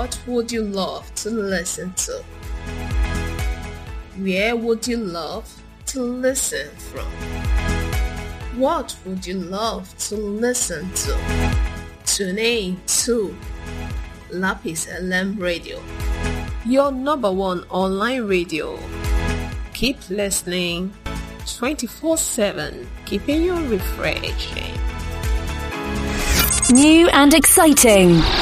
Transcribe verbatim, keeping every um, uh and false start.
What would you love to listen to? Where would you love to listen from? What would you love to listen to? Tune in to Lapis L M Radio, your number one online radio. Keep listening twenty-four seven, keeping you refreshing. New and exciting.